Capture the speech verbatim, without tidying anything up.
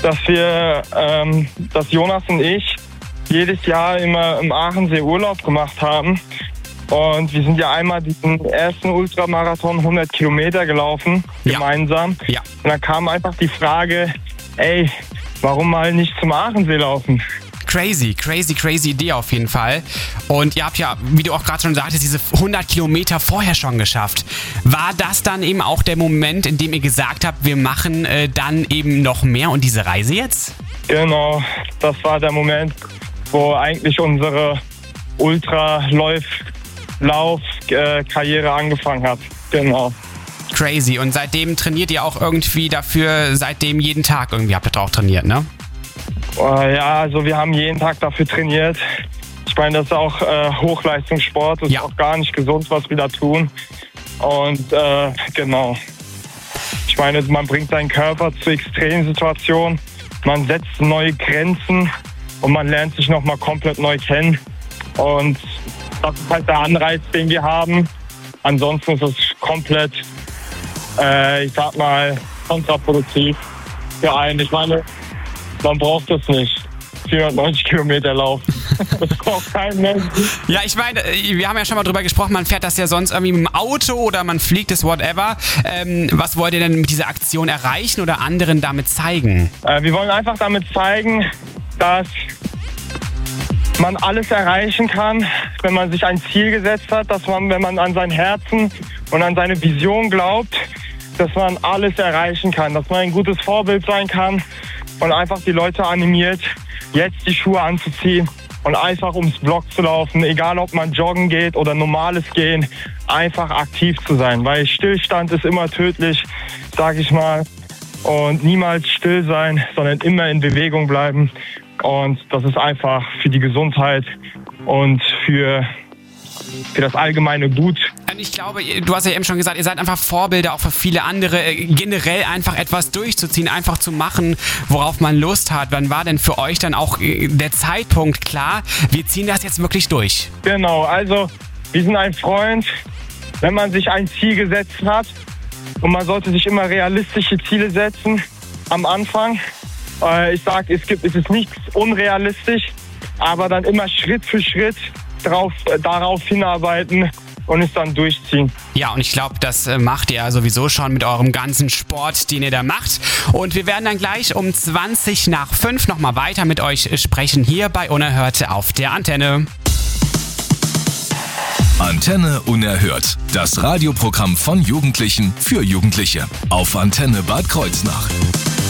dass wir, ähm, dass Jonas und ich jedes Jahr immer im Aachensee Urlaub gemacht haben. Und wir sind ja einmal diesen ersten Ultramarathon hundert Kilometer gelaufen, ja. gemeinsam. Ja. Und dann kam einfach die Frage, ey, warum mal nicht zum Aachensee laufen? Crazy, crazy, crazy Idee auf jeden Fall. Und ihr habt ja, wie du auch gerade schon sagtest, diese hundert Kilometer vorher schon geschafft. War das dann eben auch der Moment, in dem ihr gesagt habt, wir machen äh, dann eben noch mehr und diese Reise jetzt? Genau, das war der Moment, wo eigentlich unsere Ultraläuf-Lauf-Karriere angefangen hat. Genau. Crazy. Und seitdem trainiert ihr auch irgendwie dafür, seitdem jeden Tag irgendwie habt ihr auch trainiert, ne? Ja, also wir haben jeden Tag dafür trainiert. Ich meine, das ist auch äh, Hochleistungssport, das ja. ist auch gar nicht gesund, was wir da tun. Und äh, genau. Ich meine, man bringt seinen Körper zu Extremsituationen, man setzt neue Grenzen und man lernt sich nochmal komplett neu kennen. Und das ist halt der Anreiz, den wir haben. Ansonsten ist es komplett, äh, ich sag mal, kontraproduktiv für einen. Ich meine, man braucht das nicht. vierhundertneunzig Kilometer laufen. Das braucht kein Mensch. Ja, ich meine, wir haben ja schon mal drüber gesprochen, man fährt das ja sonst irgendwie mit dem Auto oder man fliegt es, whatever. Ähm, was wollt ihr denn mit dieser Aktion erreichen oder anderen damit zeigen? Äh, wir wollen einfach damit zeigen, dass man alles erreichen kann, wenn man sich ein Ziel gesetzt hat, dass man, wenn man an sein Herzen und an seine Vision glaubt, dass man alles erreichen kann, dass man ein gutes Vorbild sein kann und einfach die Leute animiert, jetzt die Schuhe anzuziehen und einfach ums Block zu laufen, egal ob man joggen geht oder normales Gehen, einfach aktiv zu sein, weil Stillstand ist immer tödlich, sage ich mal, und niemals still sein, sondern immer in Bewegung bleiben und das ist einfach für die Gesundheit und für, für das allgemeine Gut. Ich glaube, du hast ja eben schon gesagt, ihr seid einfach Vorbilder auch für viele andere, generell einfach etwas durchzuziehen, einfach zu machen, worauf man Lust hat. Wann war denn für euch dann auch der Zeitpunkt klar, wir ziehen das jetzt wirklich durch? Genau, also wir sind ein Freund, wenn man sich ein Ziel gesetzt hat und man sollte sich immer realistische Ziele setzen am Anfang. Ich sage, es gibt, es ist nichts unrealistisch, aber dann immer Schritt für Schritt drauf, darauf hinarbeiten und es dann durchziehen. Ja, und ich glaube, das macht ihr sowieso schon mit eurem ganzen Sport, den ihr da macht. Und wir werden dann gleich um zwanzig nach fünf nochmal weiter mit euch sprechen, hier bei Unerhört auf der Antenne. Antenne Unerhört, das Radioprogramm von Jugendlichen für Jugendliche auf Antenne Bad Kreuznach.